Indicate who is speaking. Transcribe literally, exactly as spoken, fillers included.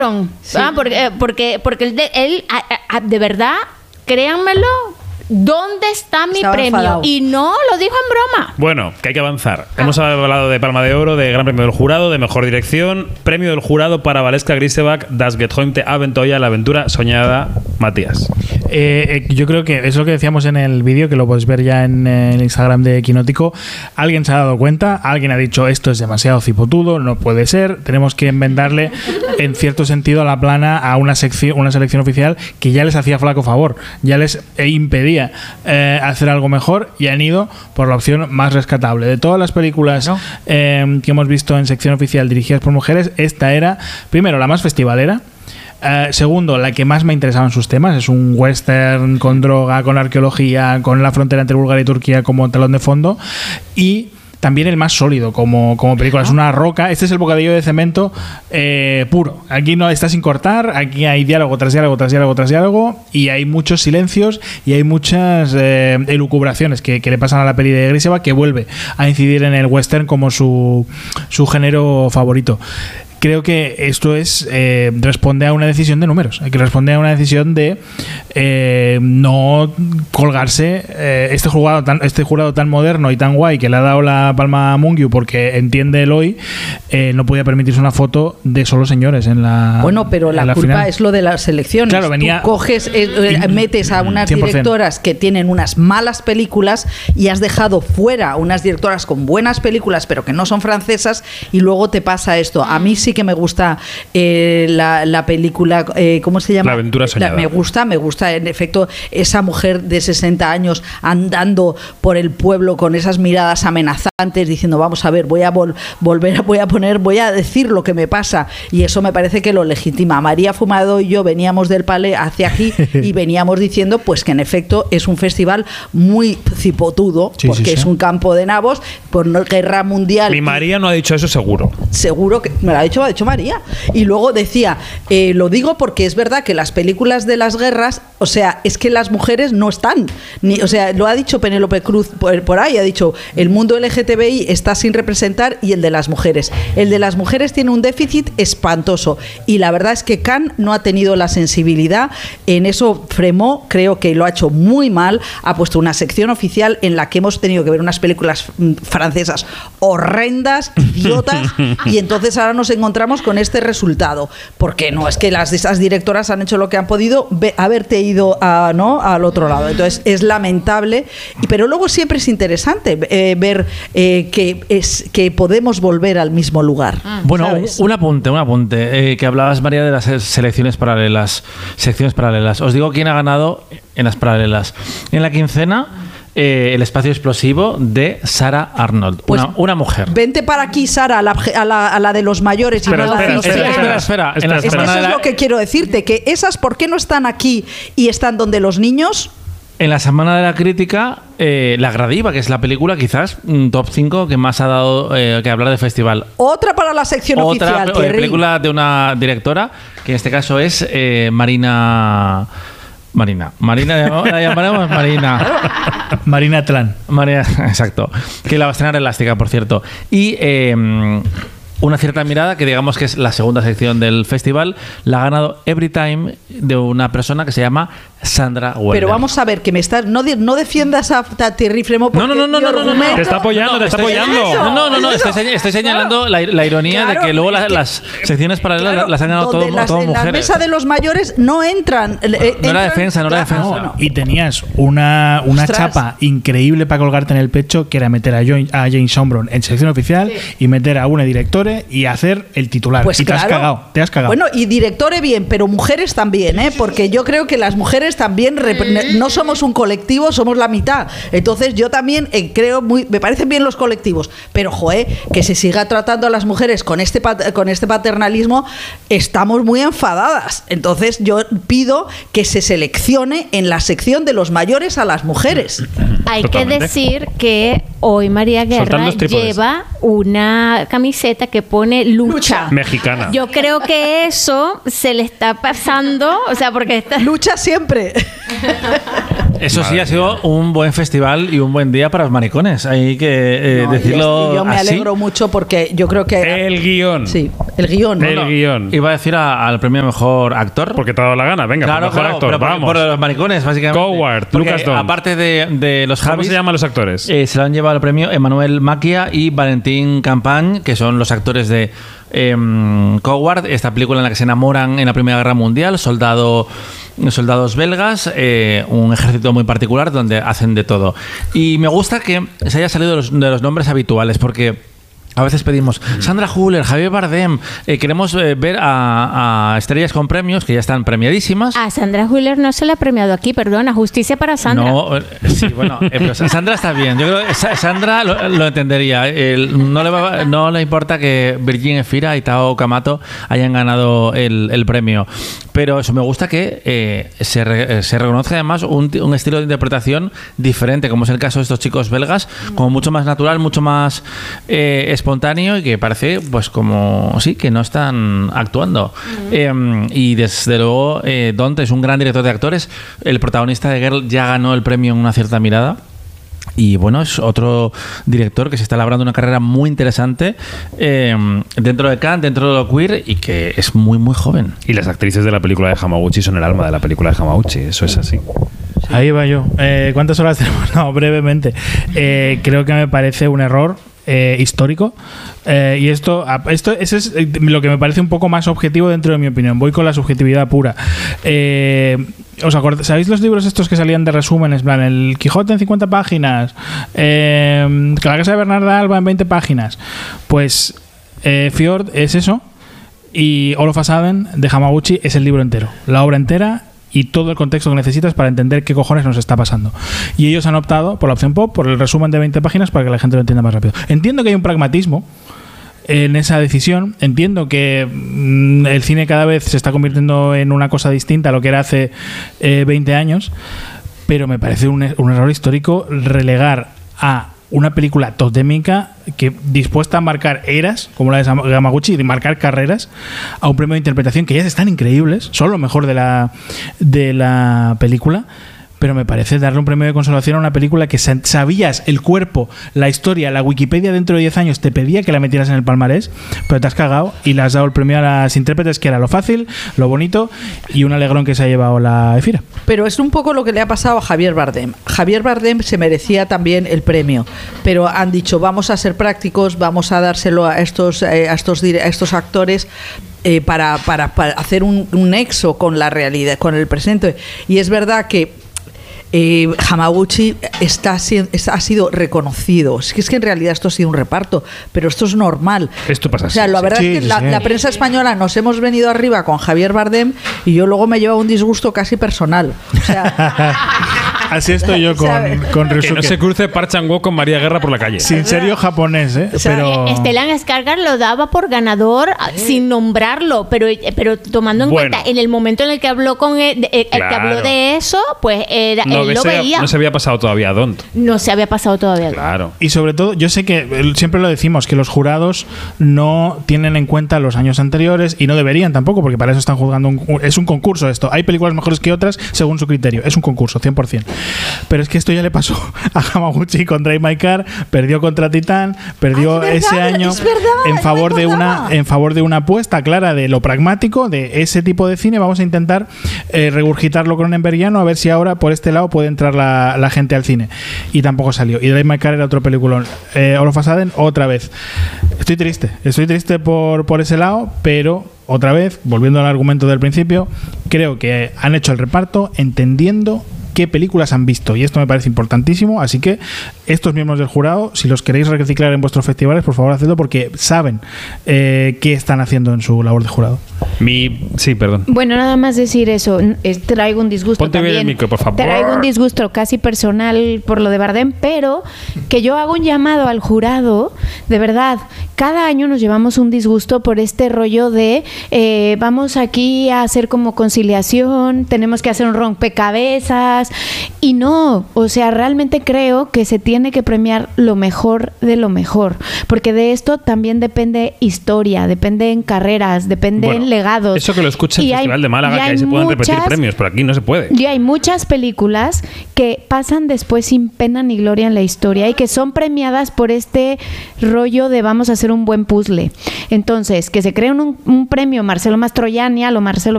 Speaker 1: Sí. Ah, porque, porque, porque él, de, él a, a, de verdad, créanmelo, ¿dónde está mi Estaba premio? Enfadado. Y no lo dijo en broma.
Speaker 2: Bueno, que hay que avanzar. Ah. Hemos hablado de Palma de Oro, de Gran Premio del Jurado, de Mejor Dirección, Premio del Jurado para Valeska Grisebach, Das geträumte Abenteuer, la aventura soñada, Matías.
Speaker 3: Eh, eh, yo creo que es lo que decíamos en el vídeo, que lo podéis ver ya en eh, el Instagram de Quinótico. Alguien se ha dado cuenta, alguien ha dicho esto es demasiado cipotudo, no puede ser, tenemos que enmendarle en cierto sentido a la plana a una sección, una selección oficial que ya les hacía flaco favor, ya les impedía eh, hacer algo mejor y han ido por la opción más rescatable. De todas las películas ¿no? eh, que hemos visto en sección oficial dirigidas por mujeres, esta era, primero, la más festivalera. Uh, segundo, la que más me interesaban sus temas. Es un western con droga, con arqueología, con la frontera entre Bulgaria y Turquía como telón de fondo. Y también el más sólido como, como película. Es una roca. Este es el bocadillo de cemento eh, puro. Aquí no está sin cortar. Aquí hay diálogo tras diálogo tras diálogo tras diálogo. Y hay muchos silencios y hay muchas eh, elucubraciones que, que le pasan a la peli de Grisebach, que vuelve a incidir en el western como su, su género favorito. Creo que esto es eh, responde a una decisión de números, que responde a una decisión de eh, no colgarse eh, este jurado tan este jurado tan moderno y tan guay que le ha dado la palma a Mungiu porque entiende el hoy, eh, no podía permitirse una foto de solo señores en la
Speaker 4: bueno, pero la, la culpa final. Es lo de las elecciones.
Speaker 3: Claro, venía,
Speaker 4: tú coges, eh, metes a unas cien por ciento directoras que tienen unas malas películas y has dejado fuera unas directoras con buenas películas pero que no son francesas y luego te pasa esto. A mí sí que me gusta eh, la, la película, eh, ¿cómo se llama?
Speaker 2: La aventura soñada.
Speaker 4: La, me gusta, me gusta en efecto esa mujer de sesenta años andando por el pueblo con esas miradas amenazantes diciendo vamos a ver, voy a vol- volver, voy a poner, voy a decir lo que me pasa y eso me parece que lo legitima. María Fumado y yo veníamos del Palais hacia aquí y veníamos diciendo pues que en efecto es un festival muy cipotudo sí, porque sí, sí. es un campo de nabos por guerra mundial.
Speaker 2: Mi María no ha dicho eso seguro.
Speaker 4: Seguro que me lo ha dicho, me lo ha dicho María. Y luego decía, eh, lo digo porque es verdad que las películas de las guerras, o sea, es que las mujeres no están, ni, o sea, lo ha dicho Penélope Cruz por, por ahí, ha dicho, el mundo L G T B I está sin representar y el de las mujeres. El de las mujeres tiene un déficit espantoso y la verdad es que Cannes no ha tenido la sensibilidad, en eso Fremont creo que lo ha hecho muy mal, ha puesto una sección oficial en la que hemos tenido que ver unas películas francesas horrendas, idiotas, y entonces ahora nos encontramos con este resultado, porque no es que las esas directoras han hecho lo que han podido, ve, haberte ido a, ¿no? al otro lado, entonces es lamentable, pero luego siempre es interesante eh, ver eh, que, es, que podemos volver al mismo lugar.
Speaker 5: Bueno,
Speaker 4: ¿sabes?
Speaker 5: un apunte, un apunte, eh, que hablabas, María, de las selecciones paralelas, secciones paralelas. Os digo quién ha ganado en las paralelas. En la quincena, Eh, El espacio explosivo de Sarah Arnold, pues una, una mujer.
Speaker 4: Vente para aquí, Sara, a la, a la, a la de los mayores.
Speaker 5: Espera, espera, espera, espera, espera, espera.
Speaker 4: Es que eso es lo que quiero decirte, que esas, ¿por qué no están aquí y están donde los niños?
Speaker 5: En la semana de la crítica, eh, La Gradiva, que es la película quizás un top cinco que más ha dado eh, que hablar de festival.
Speaker 4: Otra para la sección
Speaker 5: Otra
Speaker 4: oficial.
Speaker 5: Otra película de una directora, que en este caso es eh, Marina... Marina. Marina, la llamaremos Marina.
Speaker 3: Marina Tlán.
Speaker 5: Marina, exacto. Que la va a estrenar Elástica, por cierto. Y eh, Una cierta mirada, que digamos que es la segunda sección del festival, la ha ganado Every Time, de una persona que se llama Sandra Weller.
Speaker 4: Pero vamos a ver, que me estás no, de, no defiendas a Thierry Fremont.
Speaker 5: No, no, no, no, no, no, no,
Speaker 2: te está apoyando, no, te está
Speaker 5: estoy,
Speaker 2: apoyando.
Speaker 5: No, no, no, no estoy, estoy señalando la, la ironía
Speaker 4: claro,
Speaker 5: de que luego la,
Speaker 4: que,
Speaker 5: las secciones paralelas
Speaker 4: claro,
Speaker 5: las han ganado todo,
Speaker 4: las,
Speaker 5: todas
Speaker 4: en
Speaker 5: mujeres.
Speaker 4: En la mesa de los mayores no entran.
Speaker 5: No,
Speaker 4: eh,
Speaker 5: no era
Speaker 4: entran,
Speaker 5: defensa, no era defensa.
Speaker 4: No, no.
Speaker 3: Y tenías una, una chapa increíble para colgarte en el pecho, que era meter a, John, a Jane Sombron en sección oficial, sí, y meter a una directore y hacer el titular.
Speaker 4: Pues
Speaker 3: y
Speaker 4: claro,
Speaker 3: te has cagado, te has cagado.
Speaker 4: Bueno, y directore bien, pero mujeres también, ¿eh? Porque yo creo que las mujeres también rep- no somos un colectivo, somos la mitad. Entonces yo también eh, creo muy, me parecen bien los colectivos, pero joe, que se siga tratando a las mujeres con este pat- con este paternalismo, estamos muy enfadadas. Entonces yo pido que se seleccione en la sección de los mayores a las mujeres.
Speaker 1: Hay
Speaker 2: Totalmente.
Speaker 1: que decir que hoy María Guerra lleva una camiseta que pone lucha.
Speaker 2: Mexicana.
Speaker 1: Yo creo que eso se le está pasando, o sea, porque está...
Speaker 4: Lucha siempre.
Speaker 5: Eso sí, ha sido un buen festival y un buen día para los maricones. Hay que eh,
Speaker 4: No,
Speaker 5: decirlo
Speaker 4: y yo me
Speaker 5: así.
Speaker 4: alegro mucho porque yo creo que...
Speaker 2: El guión.
Speaker 4: Sí, El guión.
Speaker 2: El
Speaker 5: No,
Speaker 2: guión.
Speaker 5: Iba a decir a- al premio mejor actor.
Speaker 2: Porque te ha dado la gana. Venga,
Speaker 5: claro,
Speaker 2: por mejor
Speaker 5: claro,
Speaker 2: actor,
Speaker 5: pero por-
Speaker 2: vamos.
Speaker 5: por los maricones, básicamente.
Speaker 2: Coward,
Speaker 5: Porque,
Speaker 2: Lucas Dont.
Speaker 5: aparte de, de los
Speaker 2: ¿Cómo
Speaker 5: Javis,
Speaker 2: se llaman los actores?
Speaker 5: eh, se lo han llevado el premio Emmanuel Macchia y Valentín Campagne, que son los actores de eh, Coward, esta película en la que se enamoran en la Primera Guerra Mundial, soldado, soldados belgas, eh, un ejército muy particular donde hacen de todo. Y me gusta que se haya salido de los, de los nombres habituales, porque a veces pedimos Sandra Hüller, Javier Bardem, eh, queremos eh, ver a, a estrellas con premios que ya están premiadísimas.
Speaker 1: A Sandra Hüller no se le ha premiado aquí, perdona, justicia para Sandra.
Speaker 5: No, eh, sí, bueno, eh, pero Sandra está bien. Yo creo que Sa- Sandra lo, lo entendería. El- no, le va- no le importa que Virgin Efira y Tao Kamato hayan ganado el, el premio. Pero eso, me gusta que eh, se, re- se reconozca además un, ti- un estilo de interpretación diferente, como es el caso de estos chicos belgas, como mucho más natural, mucho más eh, espontáneo y que parece, pues, como sí, que no están actuando. Eh, y desde luego, eh, Dont es un gran director de actores. El protagonista de Girl ya ganó el premio en Una cierta mirada. Y bueno, es otro director que se está labrando una carrera muy interesante eh, dentro de Cannes, dentro de lo queer, y que es muy, muy joven.
Speaker 2: Y las actrices de la película de Hamaguchi son el alma de la película de Hamaguchi. Eso es así.
Speaker 3: Ahí va yo. Eh, ¿Cuántas horas tenemos? No, brevemente. Eh, creo que me parece un error eh, histórico. Eh, y esto, esto eso es lo que me parece un poco más objetivo dentro de mi opinión. Voy con la subjetividad pura. Eh, ¿Os acordáis? ¿Sabéis los libros estos que salían de resúmenes? En plan, el Quijote en cincuenta páginas, eh, la Casa de Bernarda Alba en veinte páginas. Pues eh, Fjord es eso. Y All of a Sudden de Hamaguchi es el libro entero. La obra entera y todo el contexto que necesitas para entender qué cojones nos está pasando. Y ellos han optado por la opción pop, por el resumen de veinte páginas para que la gente lo entienda más rápido. Entiendo que hay un pragmatismo en esa decisión. Entiendo que mmm, el cine cada vez se está convirtiendo en una cosa distinta a lo que era hace eh, veinte años, pero me parece un, un error histórico relegar a una película totémica que dispuesta a marcar eras, como la de Hamaguchi, y marcar carreras, a un premio de interpretación que ya están increíbles, son lo mejor de la, de la película. Pero me parece darle un premio de consolación a una película que sabías el cuerpo, la historia, la Wikipedia dentro de diez años te pedía que la metieras en el palmarés, pero te has cagado y le has dado el premio a las intérpretes, que era lo fácil, lo bonito y un alegrón que se ha llevado la Efira.
Speaker 4: Pero es un poco lo que le ha pasado a Javier Bardem. Javier Bardem se merecía también el premio, pero han dicho vamos a ser prácticos, vamos a dárselo a estos, eh, a estos, a estos actores. Eh, para, para, para hacer un, un nexo con la realidad, con el presente. Y es verdad que Eh, Hamaguchi está, está, ha sido reconocido. Es que, es que en realidad esto ha sido un reparto, pero esto es normal.
Speaker 2: Esto pasa así.
Speaker 4: O sea, la verdad
Speaker 3: Sí,
Speaker 4: es que
Speaker 3: sí,
Speaker 4: la,
Speaker 3: sí.
Speaker 4: la prensa española nos hemos venido arriba con Javier Bardem y yo luego me lleva un disgusto casi personal. O sea,
Speaker 3: Así estoy yo con, con
Speaker 2: Que
Speaker 3: Ryusuke.
Speaker 2: no se cruce Park Chan-wook con María Guerra por la calle.
Speaker 3: Sin serio japonés, ¿eh?
Speaker 4: O sea,
Speaker 3: pero...
Speaker 1: Stellan Skarsgård lo daba por ganador ah, sin nombrarlo, pero, pero tomando en
Speaker 2: Bueno.
Speaker 1: cuenta en el momento en el que habló con él, eh, el que
Speaker 2: Claro.
Speaker 1: habló de eso, pues era,
Speaker 2: No,
Speaker 1: él
Speaker 2: que
Speaker 1: lo
Speaker 2: se-
Speaker 1: veía.
Speaker 2: no se había pasado todavía a Dont.
Speaker 1: No se había pasado todavía.
Speaker 2: Claro.
Speaker 3: Y sobre todo, yo sé que eh, siempre lo decimos, que los jurados no tienen en cuenta los años anteriores y no deberían tampoco, porque para eso están juzgando. Un, es un concurso esto. Hay películas mejores que otras según su criterio. Es un concurso, cien por ciento. Pero es que esto ya le pasó a Hamaguchi con Drive My Car, perdió contra Titán, perdió
Speaker 4: Ah, es
Speaker 3: ese
Speaker 4: verdad,
Speaker 3: año
Speaker 4: es verdad,
Speaker 3: en
Speaker 4: no
Speaker 3: favor
Speaker 4: me
Speaker 3: de una
Speaker 4: acordaba.
Speaker 3: en favor de una apuesta clara de lo pragmático, de ese tipo de cine. Vamos a intentar eh, regurgitarlo cronenbergiano, a ver si ahora por este lado puede entrar la, la gente al cine. Y tampoco salió. Y Drive My Car era otro peliculón. Eh, All of a Sudden, otra vez. Estoy triste. Estoy triste por, por ese lado, pero otra vez, volviendo al argumento del principio, creo que han hecho el reparto entendiendo qué películas han visto, y esto me parece importantísimo. Así que estos miembros del jurado, si los queréis reciclar en vuestros festivales, por favor hacedlo, porque saben eh, qué están haciendo en su labor de jurado.
Speaker 2: Mi, sí, perdón.
Speaker 1: Bueno, nada más decir eso. Es- traigo un disgusto
Speaker 2: Ponte bien
Speaker 1: también.
Speaker 2: el micro, por favor.
Speaker 1: Traigo un disgusto casi personal por lo de Bardem, pero que yo hago un llamado al jurado. De verdad, cada año nos llevamos un disgusto por este rollo de eh, vamos aquí a hacer como conciliación, tenemos que hacer un rompecabezas, películas. Y no, o sea, realmente creo que se tiene que premiar lo mejor de lo mejor, porque de esto también depende historia, depende en carreras, depende
Speaker 2: Bueno,
Speaker 1: en legados.
Speaker 2: Eso que lo escucha el
Speaker 1: Y hay-
Speaker 2: Festival de Málaga,
Speaker 1: y
Speaker 2: que
Speaker 1: hay
Speaker 2: ahí se pueden repetir
Speaker 1: muchas-
Speaker 2: premios, pero aquí no se puede.
Speaker 1: Y hay muchas películas que pasan después sin pena ni gloria en la historia y que son premiadas por este rollo de vamos a hacer un buen puzzle. Entonces, que se cree un, un premio Marcelo Mastroianni a lo Marcelo